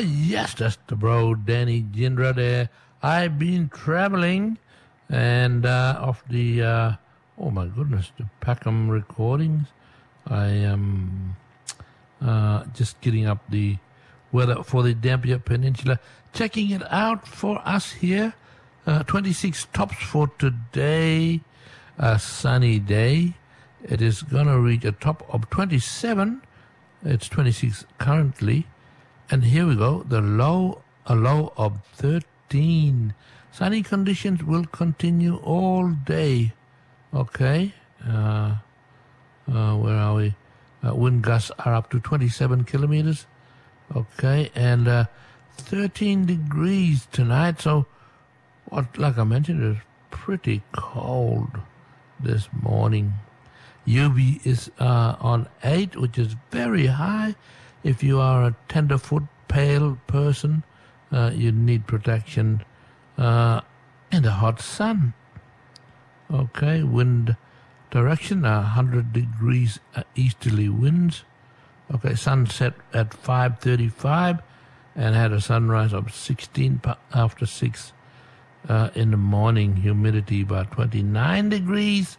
yes, that's the bro, Danny Jindra there. I've been traveling, and off the, oh my goodness, the Packham recordings. I am just getting up the weather for the Dampier Peninsula, checking it out for us here. 26 tops for today, a sunny day. It is going to reach a top of 27. It's 26 currently. And here we go, a low of 13. Sunny conditions will continue all day. Okay. Where are we? Wind gusts are up to 27 kilometers. Okay. And 13 degrees tonight. So, like I mentioned, it's pretty cold this morning. UV is on 8, which is very high. If you are a tenderfoot, pale person, you need protection in the hot sun. Okay, wind direction, 100 degrees easterly winds. Okay, sunset at 5:35 and had a sunrise of 16 after 6 in the morning. Humidity about 29 degrees.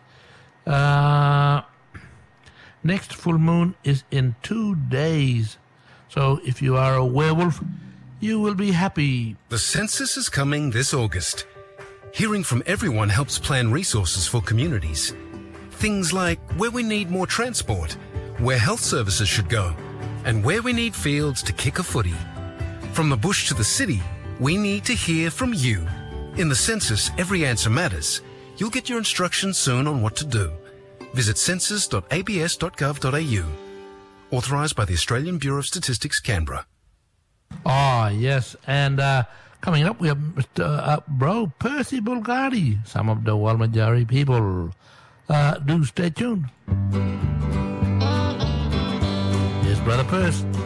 Next full moon is in 2 days. So if you are a werewolf, you will be happy. The census is coming this August. Hearing from everyone helps plan resources for communities. Things like where we need more transport, where health services should go, and where we need fields to kick a footy. From the bush to the city, we need to hear from you. In the census, every answer matters. You'll get your instructions soon on what to do. Visit census.abs.gov.au. Authorised by the Australian Bureau of Statistics, Canberra. Oh, yes. And coming up, we have Mr. Bro Percy Bulgari, some of the Walmajari people. Do stay tuned. Here's Brother Percy.